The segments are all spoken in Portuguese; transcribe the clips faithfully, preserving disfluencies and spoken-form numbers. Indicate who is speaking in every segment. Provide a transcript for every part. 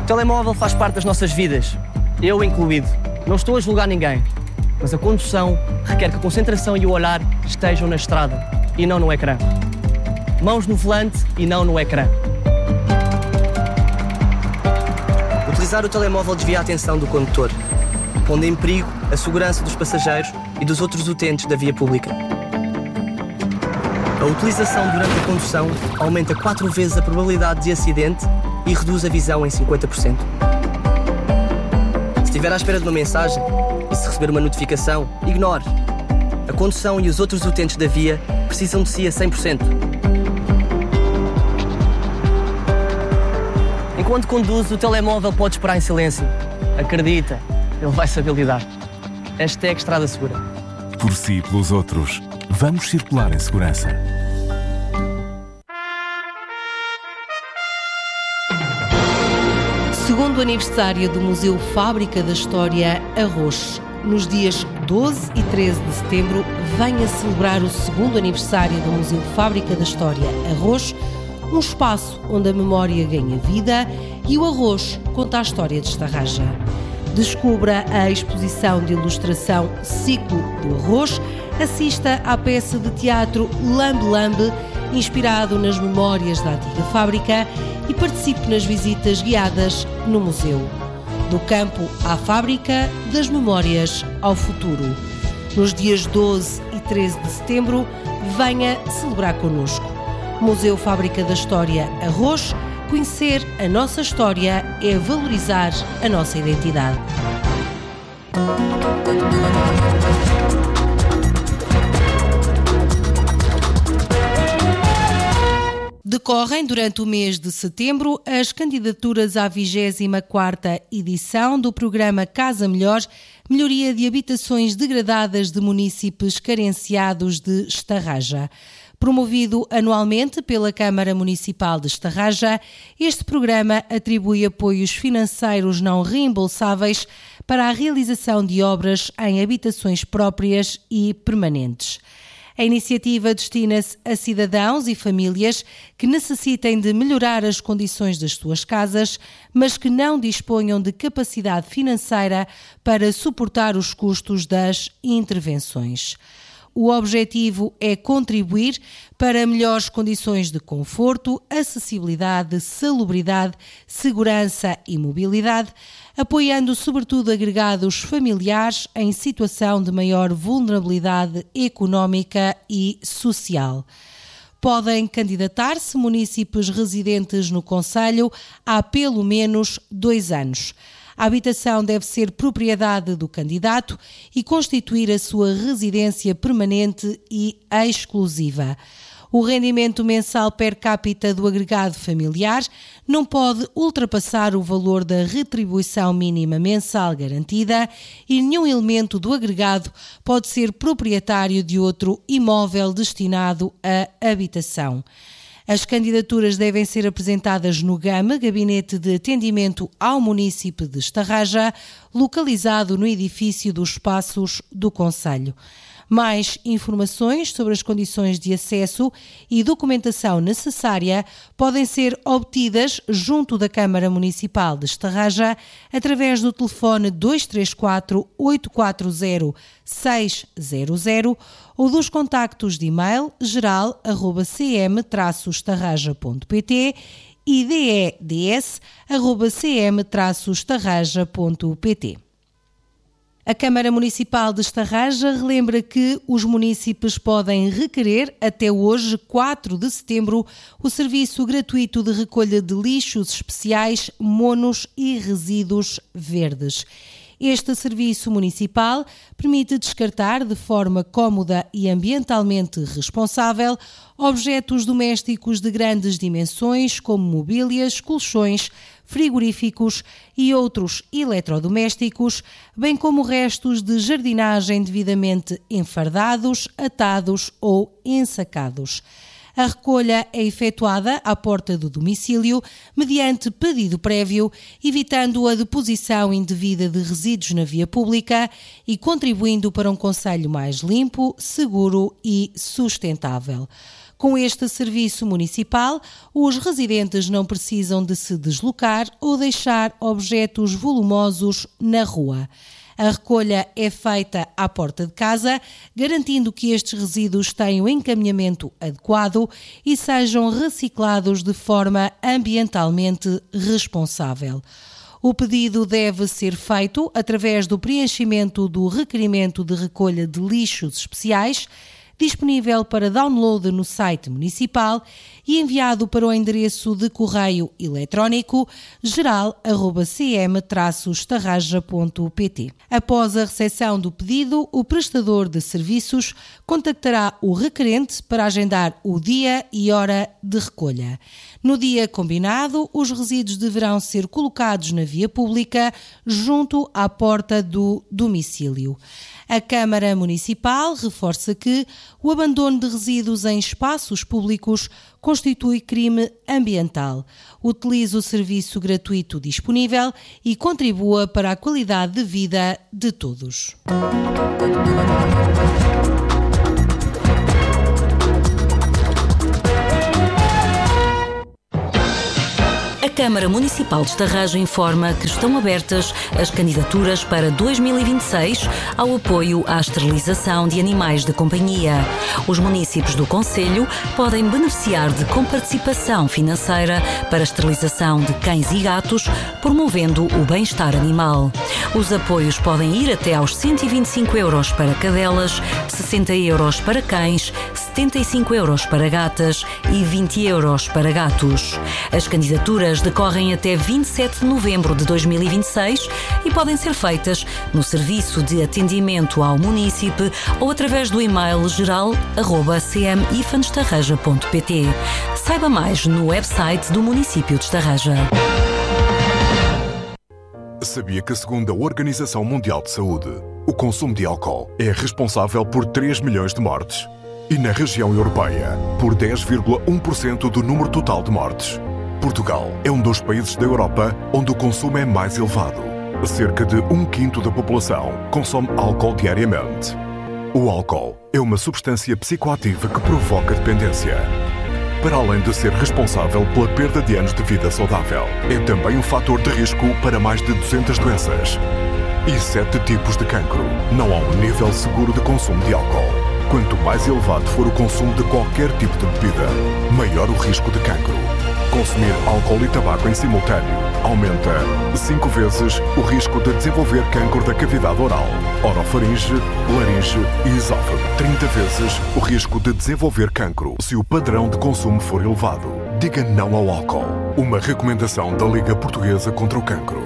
Speaker 1: O telemóvel faz parte das nossas vidas, eu incluído. Não estou a julgar ninguém, mas a condução requer que a concentração e o olhar estejam na estrada e não no ecrã. Mãos no volante e não no ecrã. Utilizar o telemóvel desvia a atenção do condutor, pondo em perigo a segurança dos passageiros e dos outros utentes da via pública. A utilização durante a condução aumenta quatro vezes a probabilidade de acidente e reduz a visão em cinquenta por cento. Se estiver à espera de uma mensagem e se receber uma notificação, ignore. A condução e os outros utentes da via precisam de si a cem por cento. Enquanto conduz, o telemóvel pode esperar em silêncio. Acredita, ele vai saber lidar. Hashtag Estrada Segura.
Speaker 2: Por si e pelos outros, vamos circular em segurança.
Speaker 3: Segundo aniversário do Museu Fábrica da História Arroz. Nos dias doze e treze de setembro, venha celebrar o segundo aniversário do Museu Fábrica da História Arroz, um espaço onde a memória ganha vida e o arroz conta a história de Estarraja. Descubra a exposição de ilustração Ciclo do Arroz, assista à peça de teatro Lambe Lambe, inspirado nas memórias da antiga fábrica, e participe nas visitas guiadas no museu. Do campo à fábrica, das memórias ao futuro. Nos dias doze e treze de setembro, venha celebrar connosco. Museu Fábrica da História Arroz. Conhecer a nossa história é valorizar a nossa identidade. Decorrem durante o mês de setembro as candidaturas à vigésima quarta edição do programa Casa Melhor, melhoria de habitações degradadas de munícipes carenciados de Estarraja. Promovido anualmente pela Câmara Municipal de Estarraja, este programa atribui apoios financeiros não reembolsáveis para a realização de obras em habitações próprias e permanentes. A iniciativa destina-se a cidadãos e famílias que necessitem de melhorar as condições das suas casas, mas que não disponham de capacidade financeira para suportar os custos das intervenções. O objetivo é contribuir para melhores condições de conforto, acessibilidade, salubridade, segurança e mobilidade, apoiando sobretudo agregados familiares em situação de maior vulnerabilidade económica e social. Podem candidatar-se munícipes residentes no concelho há pelo menos dois anos. A habitação deve ser propriedade do candidato e constituir a sua residência permanente e exclusiva. O rendimento mensal per capita do agregado familiar não pode ultrapassar o valor da retribuição mínima mensal garantida e nenhum elemento do agregado pode ser proprietário de outro imóvel destinado à habitação. As candidaturas devem ser apresentadas no GAME, Gabinete de Atendimento ao Munícipe de Estarraja, localizado no edifício dos Espaços do Concelho. Mais informações sobre as condições de acesso e documentação necessária podem ser obtidas junto da Câmara Municipal de Estarraja através do telefone dois três quatro, oito quatro zero, seis zero zero ou dos contactos de e-mail geral arroba c m traço estarraja ponto p t e d e d s arroba c m traço estarraja ponto p t. A Câmara Municipal de Estarraja relembra que os munícipes podem requerer, até hoje, quatro de setembro, o serviço gratuito de recolha de lixos especiais, monos e resíduos verdes. Este serviço municipal permite descartar de forma cómoda e ambientalmente responsável objetos domésticos de grandes dimensões, como mobílias, colchões, frigoríficos e outros eletrodomésticos, bem como restos de jardinagem devidamente enfardados, atados ou ensacados. A recolha é efetuada à porta do domicílio, mediante pedido prévio, evitando a deposição indevida de resíduos na via pública e contribuindo para um concelho mais limpo, seguro e sustentável. Com este serviço municipal, os residentes não precisam de se deslocar ou deixar objetos volumosos na rua. A recolha é feita à porta de casa, garantindo que estes resíduos tenham encaminhamento adequado e sejam reciclados de forma ambientalmente responsável. O pedido deve ser feito através do preenchimento do requerimento de recolha de lixos especiais, disponível para download no site municipal e enviado para o endereço de correio eletrónico geral arroba c m traço estarraja ponto p t. Após a recepção do pedido, o prestador de serviços contactará o requerente para agendar o dia e hora de recolha. No dia combinado, os resíduos deverão ser colocados na via pública junto à porta do domicílio. A Câmara Municipal reforça que o abandono de resíduos em espaços públicos constitui crime ambiental. Utilize o serviço gratuito disponível e contribua para a qualidade de vida de todos.
Speaker 4: A Câmara Municipal de Estarraja informa que estão abertas as candidaturas para dois mil e vinte e seis ao apoio à esterilização de animais de companhia. Os municípios do concelho podem beneficiar de comparticipação financeira para a esterilização de cães e gatos, promovendo o bem-estar animal. Os apoios podem ir até aos cento e vinte e cinco euros para cadelas, sessenta euros para cães, setenta e cinco euros para gatas e vinte euros para gatos. As candidaturas decorrem até vinte e sete de novembro de dois mil e vinte e seis e podem ser feitas no Serviço de Atendimento ao Munícipe ou através do e-mail geral arroba c m ifan estarraja ponto p t. Saiba mais no website do município de Estarraja.
Speaker 2: Sabia que, segundo a Organização Mundial de Saúde, o consumo de álcool é responsável por três milhões de mortes e, na região europeia, por dez vírgula um por cento do número total de mortes? Portugal é um dos países da Europa onde o consumo é mais elevado. Cerca de um quinto da população consome álcool diariamente. O álcool é uma substância psicoativa que provoca dependência. Para além de ser responsável pela perda de anos de vida saudável, é também um fator de risco para mais de duzentas doenças e sete tipos de cancro. Não há um nível seguro de consumo de álcool. Quanto mais elevado for o consumo de qualquer tipo de bebida, maior o risco de cancro. Consumir álcool e tabaco em simultâneo aumenta cinco vezes o risco de desenvolver cancro da cavidade oral, orofaringe, laringe e esófago. trinta vezes o risco de desenvolver cancro se o padrão de consumo for elevado. Diga não ao álcool. Uma recomendação da Liga Portuguesa contra o Cancro.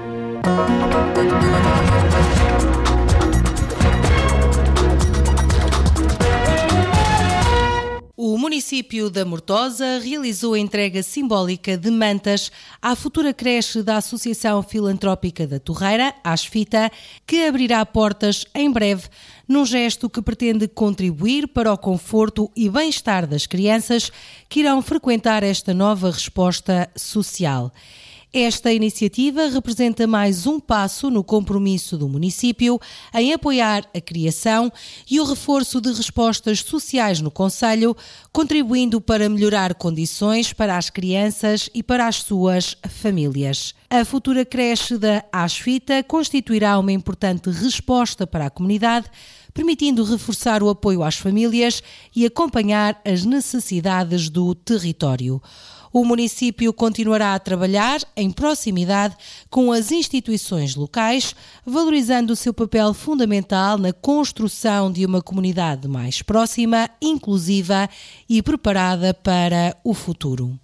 Speaker 3: O município da Mortosa realizou a entrega simbólica de mantas à futura creche da Associação Filantrópica da Torreira, ASFITA, que abrirá portas em breve, num gesto que pretende contribuir para o conforto e bem-estar das crianças que irão frequentar esta nova resposta social. Esta iniciativa representa mais um passo no compromisso do município em apoiar a criação e o reforço de respostas sociais no concelho, contribuindo para melhorar condições para as crianças e para as suas famílias. A futura creche da ASFITA constituirá uma importante resposta para a comunidade, permitindo reforçar o apoio às famílias e acompanhar as necessidades do território. O município continuará a trabalhar em proximidade com as instituições locais, valorizando o seu papel fundamental na construção de uma comunidade mais próxima, inclusiva e preparada para o futuro.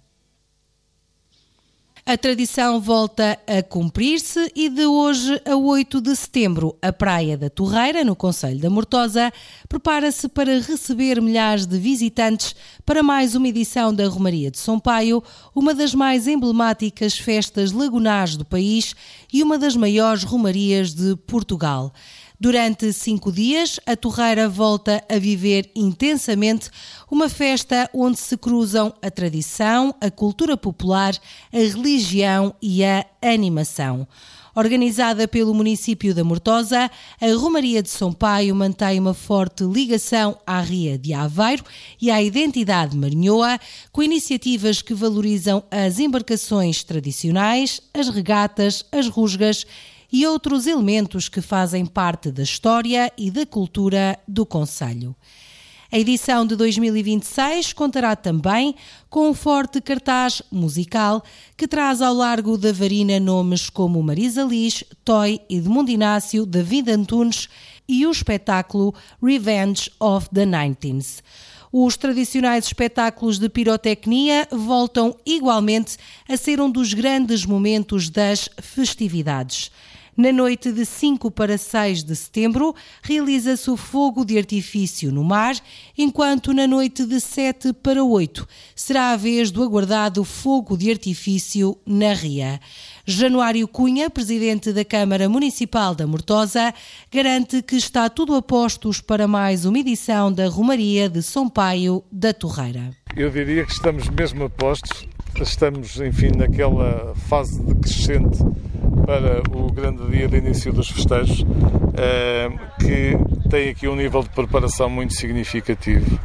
Speaker 3: A tradição volta a cumprir-se e de hoje a oito de setembro, a Praia da Torreira, no concelho da Mortosa, prepara-se para receber milhares de visitantes para mais uma edição da Romaria de São Paio, uma das mais emblemáticas festas lagunares do país e uma das maiores romarias de Portugal. Durante cinco dias, a Torreira volta a viver intensamente uma festa onde se cruzam a tradição, a cultura popular, a religião e a animação. Organizada pelo município da Mortosa, a Romaria de São Paio mantém uma forte ligação à Ria de Aveiro e à identidade marinhoa, com iniciativas que valorizam as embarcações tradicionais, as regatas, as rusgas e outros elementos que fazem parte da história e da cultura do concelho. A edição de dois mil e vinte e seis contará também com um forte cartaz musical que traz ao largo da Varina nomes como Marisa Liz, Toy, Edmundo Inácio, David Antunes e o espetáculo Revenge of the Nineteens. Os tradicionais espetáculos de pirotecnia voltam igualmente a ser um dos grandes momentos das festividades. Na noite de cinco para seis de setembro, realiza-se o fogo de artifício no mar, enquanto na noite de sete para oito será a vez do aguardado fogo de artifício na Ria. Januário Cunha, presidente da Câmara Municipal da Mortosa, garante que está tudo a postos para mais uma edição da Romaria de São Paio da Torreira.
Speaker 5: Eu diria que estamos mesmo a postos, estamos, enfim, naquela fase decrescente para o grande dia de início dos festejos, que tem aqui um nível de preparação muito significativo,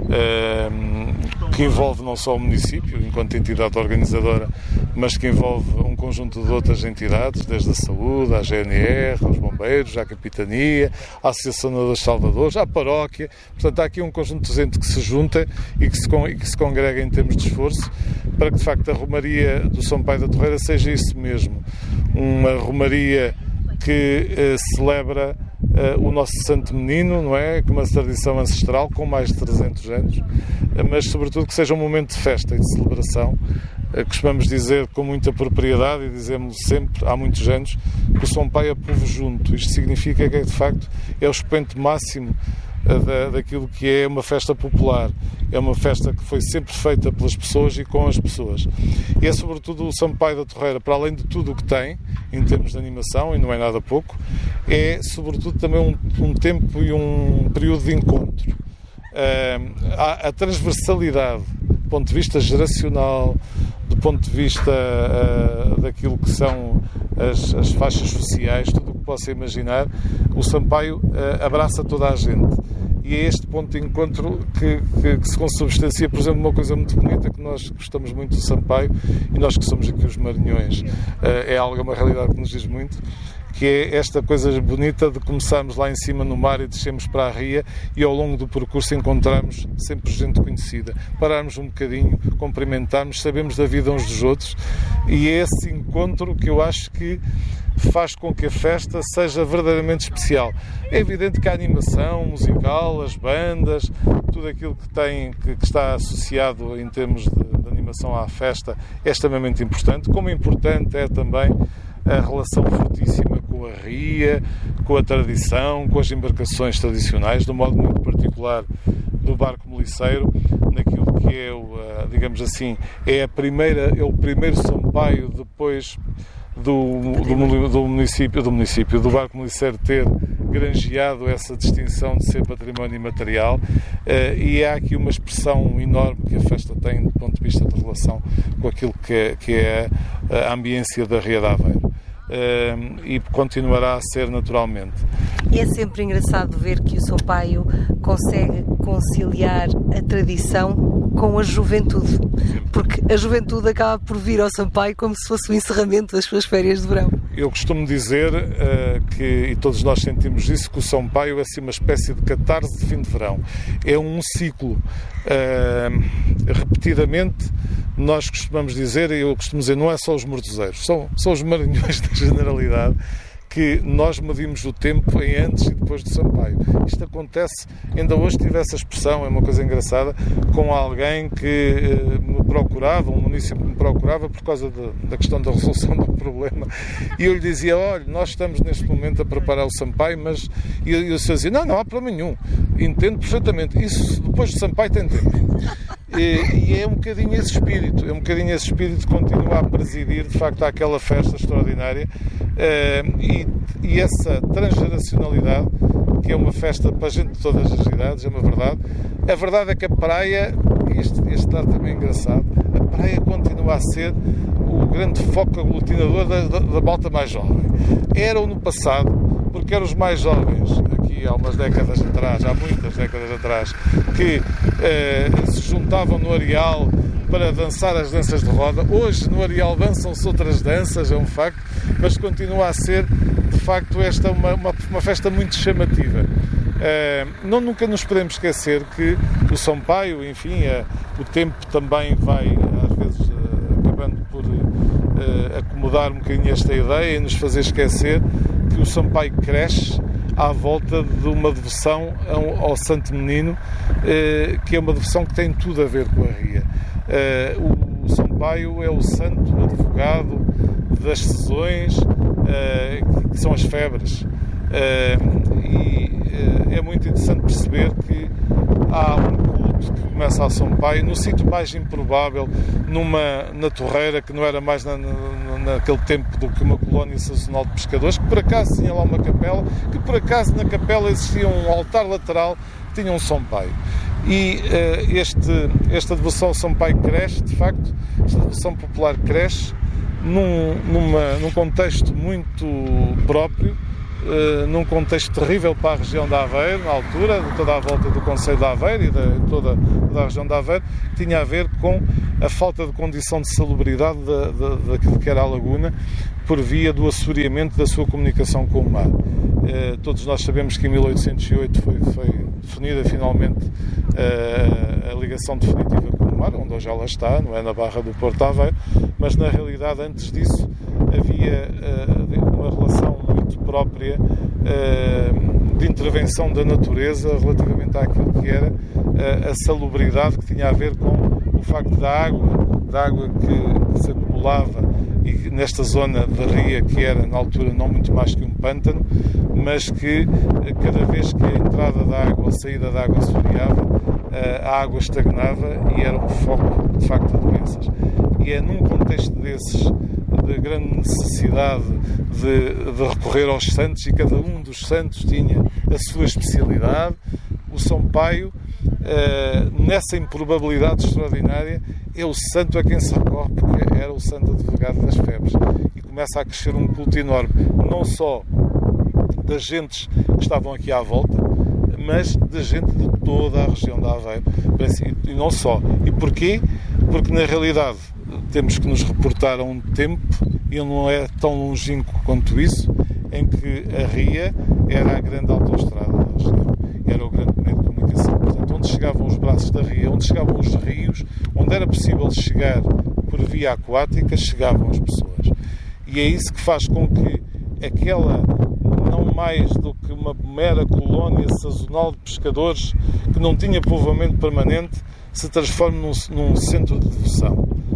Speaker 5: que envolve não só o município, enquanto entidade organizadora, mas que envolve um conjunto de outras entidades, desde a saúde, a G N R, aos bombeiros, à capitania, à Associação dos Salvadores, à paróquia. Portanto, há aqui um conjunto de gente que se junta e que se, e que se congrega em termos de esforço para que, de facto, a Romaria do São Paio da Torreira seja isso mesmo. Uma Romaria que eh, celebra eh, o nosso Santo Menino, não é? Com uma tradição ancestral, com mais de trezentos anos, eh, mas sobretudo que seja um momento de festa e de celebração. Eh, costumamos dizer com muita propriedade, e dizemos sempre há muitos anos, que o São Paio é povo junto. Isto significa que, de facto, é o expoente máximo Da, daquilo que é uma festa popular. É uma festa que foi sempre feita pelas pessoas e com as pessoas. E é sobretudo o São Paio da Torreira, para além de tudo o que tem, em termos de animação, e não é nada pouco, é sobretudo também um, um tempo e um período de encontro. Uh, a, a transversalidade, do ponto de vista geracional, do ponto de vista uh, daquilo que são as, as faixas sociais, tudo o que possa imaginar, o Sampaio uh, abraça toda a gente. E é este ponto de encontro que, que, que se consubstancia, por exemplo, uma coisa muito bonita, que nós gostamos muito do Sampaio, e nós que somos aqui os marinhões, uh, é algo, uma realidade que nos diz muito, que é esta coisa bonita de começarmos lá em cima no mar e descermos para a ria e ao longo do percurso encontrarmos sempre gente conhecida, pararmos um bocadinho, cumprimentarmos, sabemos da vida uns dos outros, e é esse encontro que eu acho que faz com que a festa seja verdadeiramente especial. É evidente que a animação musical, as bandas, tudo aquilo que tem, que, que está associado em termos de, de animação à festa é extremamente importante, como importante é também a relação fortíssima com a ria, com a tradição, com as embarcações tradicionais, de um modo muito particular do barco moliceiro, naquilo que é, o, digamos assim, é, a primeira, é o primeiro Sampaio depois do, do, do, município, do município, do barco moliceiro ter granjeado essa distinção de ser património imaterial, e há aqui uma expressão enorme que a festa tem do ponto de vista de relação com aquilo que é, que é a ambiência da Ria de Aveiro. Uh, e continuará a ser naturalmente.
Speaker 6: E é sempre engraçado ver que o Sampaio consegue conciliar a tradição com a juventude, porque a juventude acaba por vir ao Sampaio como se fosse o encerramento das suas férias de verão.
Speaker 5: Eu costumo dizer uh, que, e todos nós sentimos isso, que o Sampaio é assim uma espécie de catarse de fim de verão. É um ciclo. Uh, repetidamente nós costumamos dizer, e eu costumo dizer, não é só os mortoseiros, são, são os marinhões da generalidade, que nós medimos o tempo em antes e depois do Sampaio. Isto acontece, ainda hoje tive essa expressão, é uma coisa engraçada, com alguém que eh, me procurava, um município que me procurava por causa de, da questão da resolução do problema, e eu lhe dizia, olha, nós estamos neste momento a preparar o Sampaio, mas e eu, eu dizia, não, não há problema nenhum, entendo perfeitamente, isso depois do Sampaio tem tempo. E, e é um bocadinho esse espírito, é um bocadinho esse espírito que continua a presidir, de facto, àquela festa extraordinária, uh, e, e essa transgeracionalidade, que é uma festa para a gente de todas as idades, é uma verdade. A verdade é que a praia, este, este dado também é engraçado, a praia continua a ser o grande foco aglutinador da, da, da malta mais jovem. Eram no passado, porque eram os mais jovens, aqui há umas décadas atrás, há muitas décadas atrás, que eh, se juntavam no areal para dançar as danças de roda. Hoje no areal dançam-se outras danças, é um facto, mas continua a ser, de facto, esta uma, uma, uma festa muito chamativa. Uh, não nunca nos podemos esquecer que o São Paio, enfim, uh, o tempo também vai, às vezes, uh, acabando por uh, acomodar um bocadinho esta ideia e nos fazer esquecer que o São Paio cresce à volta de uma devoção ao, ao Santo Menino, uh, que é uma devoção que tem tudo a ver com a Ria. Uh, o São Paio é o santo advogado das sezões, uh, que são as febres. Uh, e uh, é muito interessante perceber que há um culto que começa a São Paio no sítio mais improvável, numa, na Torreira, que não era mais na, na, naquele tempo do que uma colónia sazonal de pescadores, que por acaso tinha lá uma capela, que por acaso na capela existia um altar lateral que tinha um São Paio. E uh, este, esta devoção ao São Paio cresce, de facto, esta devoção popular cresce num, numa, num contexto muito próprio, Uh, num contexto terrível para a região de Aveiro, na altura, de toda a volta do Concelho de Aveiro e de toda, toda a região de Aveiro, que tinha a ver com a falta de condição de salubridade da, da, daquilo que era a laguna, por via do assoreamento da sua comunicação com o mar. Uh, todos nós sabemos que em mil oitocentos e oito foi, foi definida finalmente uh, a ligação definitiva com o mar, onde hoje ela está, não é na Barra do Porto de Aveiro, mas na realidade antes disso havia uh, uma relação muito própria uh, de intervenção da natureza relativamente àquilo que era uh, a salubridade, que tinha a ver com o facto da água, da água que, que se acumulava e nesta zona da Ria, que era na altura não muito mais que um pântano, mas que cada vez que a entrada da água ou a saída da água se variava, a água estagnava e era um foco de facto de doenças. E é num contexto desses, de grande necessidade de, de recorrer aos santos, e cada um dos santos tinha a sua especialidade, o São Paio, uh, nessa improbabilidade extraordinária, é o santo a quem se recorre, porque era o santo advogado das febres. E começa a crescer um culto enorme, não só das gentes que estavam aqui à volta, mas da gente de toda a região da Aveiro. E não só. E porquê? Porque, na realidade, temos que nos reportar a um tempo, e ele não é tão longínquo quanto isso, em que a Ria era a grande autoestrada da região, era o grande meio de comunicação. Portanto, onde chegavam os braços da Ria, onde chegavam os rios, onde era possível chegar por via aquática, chegavam as pessoas. E é isso que faz com que aquela, não mais do que uma mera colónia sazonal de pescadores que não tinha povoamento permanente, se transforme num, num centro de devoção.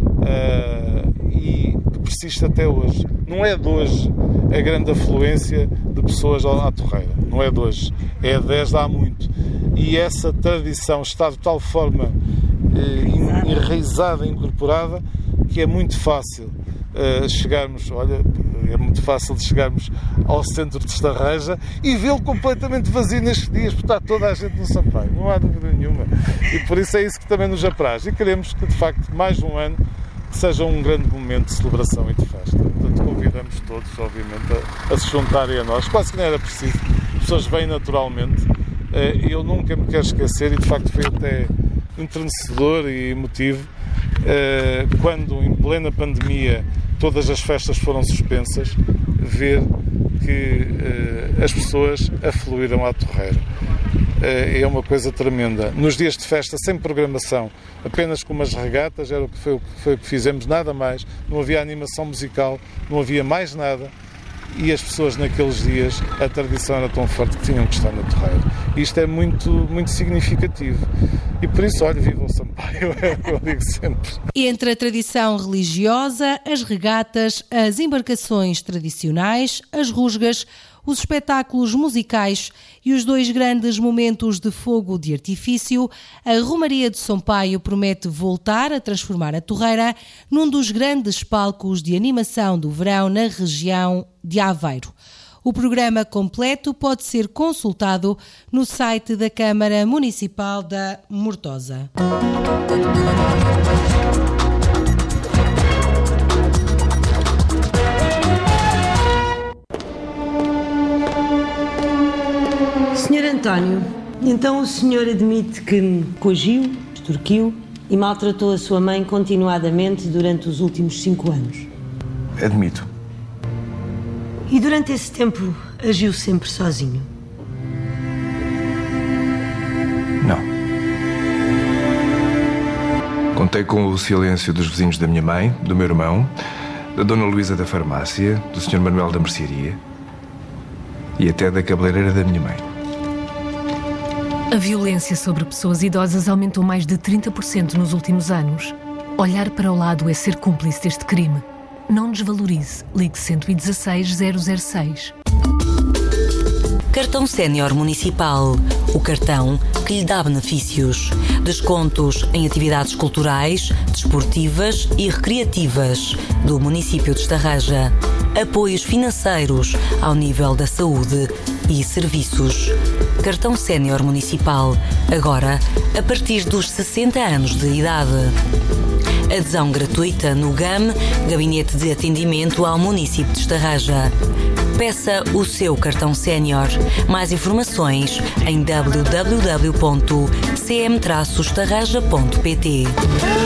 Speaker 5: Uh, e que persiste até hoje. Não é de hoje a grande afluência de pessoas à Torreira. Não é de hoje. É desde há muito. E essa tradição está de tal forma uh, enraizada, incorporada, que é muito fácil uh, chegarmos, olha, é muito fácil de chegarmos ao centro de Estarreja e vê-lo completamente vazio nestes dias, porque está toda a gente no São Paio. Não há dúvida nenhuma. E por isso é isso que também nos apraz. E queremos que, de facto, mais um ano seja um grande momento de celebração e de festa. Portanto, convidamos todos, obviamente, a, a se juntarem a nós. Quase que não era preciso. As pessoas vêm naturalmente. Eu nunca me quero esquecer, e de facto foi até entrenecedor e emotivo, quando, em plena pandemia, todas as festas foram suspensas, ver que as pessoas afluíram à Torreira. É uma coisa tremenda. Nos dias de festa, sem programação, apenas com umas regatas, era o que foi, foi o que fizemos, nada mais. Não havia animação musical, não havia mais nada. E as pessoas naqueles dias, a tradição era tão forte que tinham que estar na Torreira. Isto é muito, muito significativo. E por isso, olha, viva o Sampaio, é o que eu digo sempre.
Speaker 3: Entre a tradição religiosa, as regatas, as embarcações tradicionais, as rusgas, os espetáculos musicais e os dois grandes momentos de fogo de artifício, a Romaria de São Paio promete voltar a transformar a Torreira num dos grandes palcos de animação do verão na região de Aveiro. O programa completo pode ser consultado no site da Câmara Municipal da Mortosa.
Speaker 7: senhor António, então o senhor admite que me coagiu, extorquiu e maltratou a sua mãe continuadamente durante os últimos cinco anos?
Speaker 8: Admito.
Speaker 7: E durante esse tempo agiu sempre sozinho?
Speaker 8: Não. Contei com o silêncio dos vizinhos da minha mãe, do meu irmão, da dona Luísa da farmácia, do senhor Manuel da mercearia e até da cabeleireira da minha mãe.
Speaker 9: A violência sobre pessoas idosas aumentou mais de trinta por cento nos últimos anos. Olhar para o lado é ser cúmplice deste crime. Não desvalorize. Ligue cento e dezasseis, zero zero seis.
Speaker 4: Cartão Sénior Municipal. O cartão que lhe dá benefícios. Descontos em atividades culturais, desportivas e recreativas do município de Estarreja. Apoios financeiros ao nível da saúde e serviços. Cartão Sénior Municipal. Agora, a partir dos sessenta anos de idade. Adesão gratuita no G A M, Gabinete de Atendimento ao Município de Estarreja. Peça o seu cartão sénior. Mais informações em w w w ponto c m traço estarreja ponto p t.